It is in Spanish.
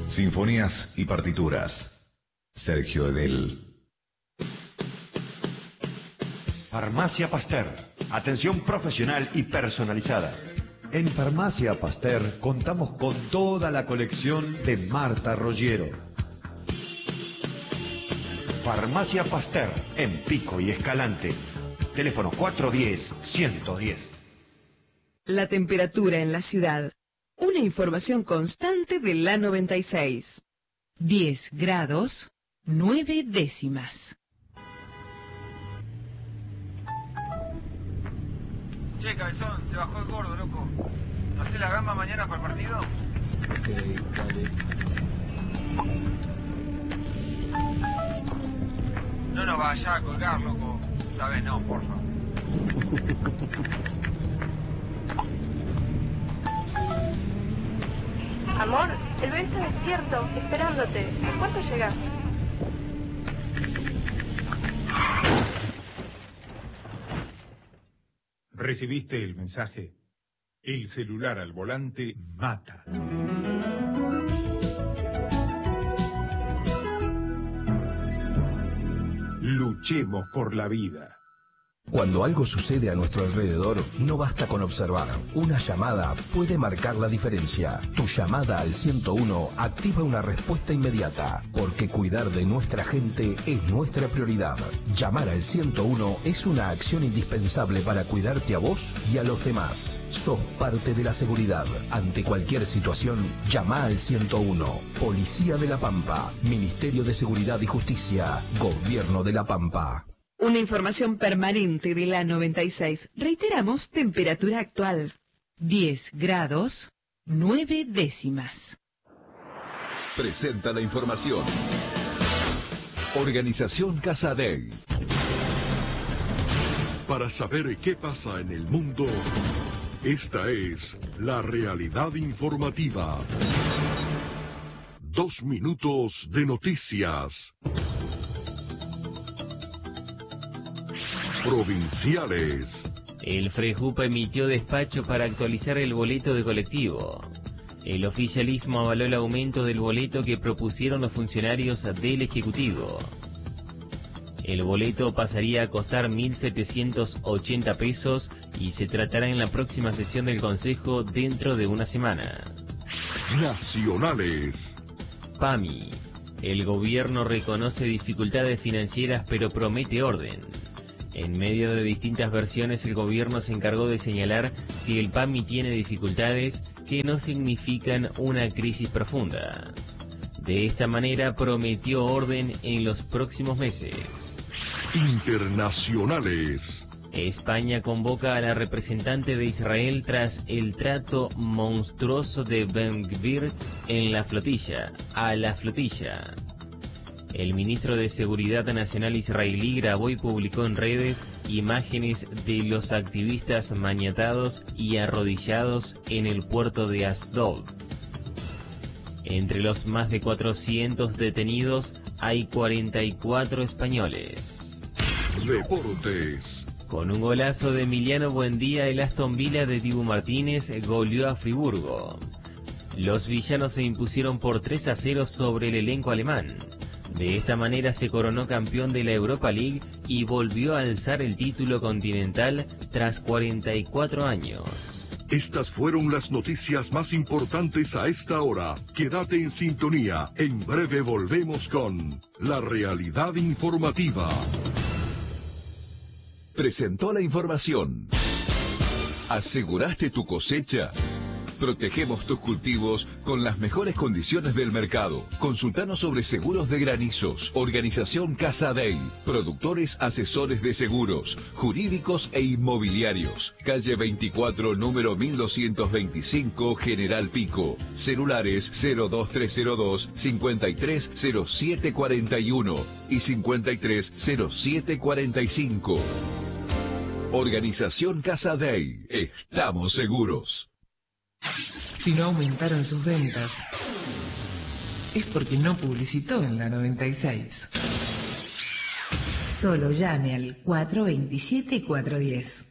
Sinfonías y partituras. Sergio Edel. Farmacia Pasteur. Atención profesional y personalizada. En Farmacia Pasteur contamos con toda la colección de Marta Roggiero. Farmacia Pasteur, en Pico y Escalante. Teléfono 410-110. La temperatura en la ciudad. Una información constante de la 96. 10 grados, 9 décimas. Che, cabezón, se bajó el gordo, loco. ¿No sé la gamba mañana para el partido? Ok, dale. No vaya a colgar, loco. Esta vez no, porfa. Amor, el bebé está despierto, esperándote. ¿En cuánto llegas? ¿Recibiste el mensaje? El celular al volante mata. Luchemos por la vida. Cuando algo sucede a nuestro alrededor, no basta con observar. Una llamada puede marcar la diferencia. Tu llamada al 101 activa una respuesta inmediata, porque cuidar de nuestra gente es nuestra prioridad. Llamar al 101 es una acción indispensable para cuidarte a vos y a los demás. Sos parte de la seguridad. Ante cualquier situación, llama al 101. Policía de La Pampa, Ministerio de Seguridad y Justicia, Gobierno de La Pampa. Una información permanente de la 96. Reiteramos, temperatura actual. 10 grados, 9 décimas. Presenta la información. Organización Casadei. Para saber qué pasa en el mundo, esta es la realidad informativa. 2 minutos de noticias. Provinciales. El FREJUP emitió despacho para actualizar el boleto de colectivo. El oficialismo avaló el aumento del boleto que propusieron los funcionarios del Ejecutivo. El boleto pasaría a costar 1.780 pesos y se tratará en la próxima sesión del Consejo dentro de una semana. Nacionales. PAMI. El gobierno reconoce dificultades financieras pero promete orden. En medio de distintas versiones, el gobierno se encargó de señalar que el PAMI tiene dificultades que no significan una crisis profunda. De esta manera prometió orden en los próximos meses. Internacionales. España convoca a la representante de Israel tras el trato monstruoso de Ben Gvir en la flotilla. El ministro de Seguridad Nacional israelí grabó y publicó en redes imágenes de los activistas maniatados y arrodillados en el puerto de Asdod. Entre los más de 400 detenidos hay 44 españoles. Deportes. Con un golazo de Emiliano Buendía, el Aston Villa de Dibu Martínez goleó a Friburgo. Los villanos se impusieron por 3-0 sobre el elenco alemán. De esta manera se coronó campeón de la Europa League y volvió a alzar el título continental tras 44 años. Estas fueron las noticias más importantes a esta hora. Quédate en sintonía. En breve volvemos con la realidad informativa. Presentó la información. ¿Aseguraste tu cosecha? Protegemos tus cultivos con las mejores condiciones del mercado. Consultanos sobre seguros de granizos. Organización Casadei. Productores asesores de seguros, jurídicos e inmobiliarios. Calle 24, número 1225, General Pico. Celulares 02302 530741 y 530745. Organización Casadei. Estamos seguros. Si no aumentaron sus ventas, es porque no publicitó en la 96. Solo llame al 427-410.